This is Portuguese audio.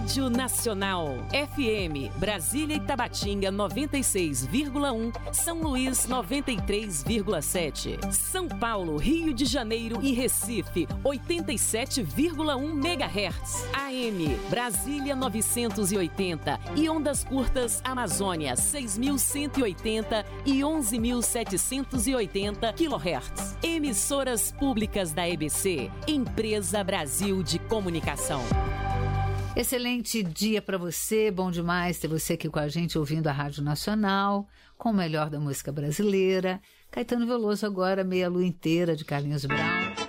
Rádio Nacional. FM, Brasília e Tabatinga 96,1, São Luís 93,7, São Paulo, Rio de Janeiro e Recife 87,1 MHz. AM, Brasília 980 e ondas curtas Amazônia 6.180 e 11.780 kHz. Emissoras públicas da EBC, Empresa Brasil de Comunicação. Excelente dia para você, bom demais ter você aqui com a gente ouvindo a Rádio Nacional, com o melhor da música brasileira. Caetano Veloso agora, Meia Lua Inteira, de Carlinhos Brown.